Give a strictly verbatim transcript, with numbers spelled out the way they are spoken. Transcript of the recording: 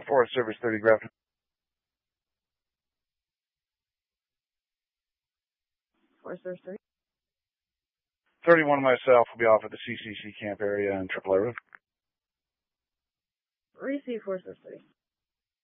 Forest Service thirty Grafton. Forest Service thirty. thirty-one myself will be off at the C C C camp area in Triple A Road. Receive Forest Service thirty.